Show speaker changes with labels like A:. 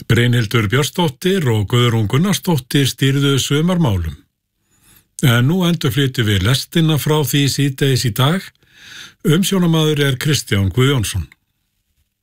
A: Brynhildur Björnsdóttir og Guðrún Gunnarsdóttir stýrðu sumarmálum. En nú endurflytjum við lestina frá því síðdegis í dag. Umsjónarmaður er Kristján Guðjónsson.